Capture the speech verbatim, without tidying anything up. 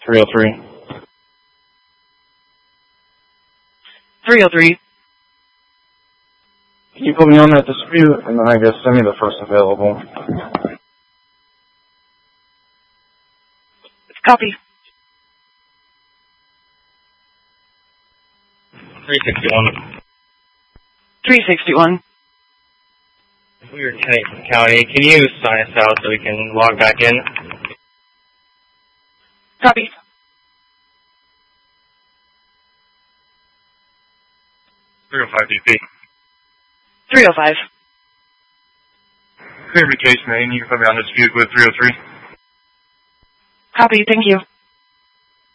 three oh three. three oh three. Can you put me on that dispute, and then I guess send me the first available? Copy. three sixty-one. three sixty-one. We are Kennington County. Can you sign us out so we can log back in? Copy. three oh five D P. three oh five. Clarification, you can put me on dispute with three oh three. Copy, thank you.